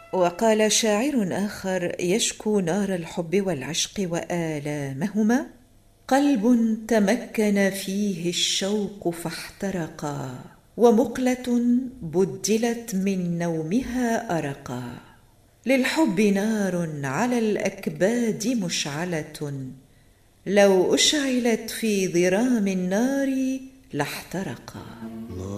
وقال شاعر آخر يشكو نار الحب والعشق وآلامهما: قلب تمكن فيه الشوق فاحترقا، ومقلة بدلت من نومها أرقا. للحب نار على الأكباد مشعلة، لو أشعلت في ضرام النار لاحترقا.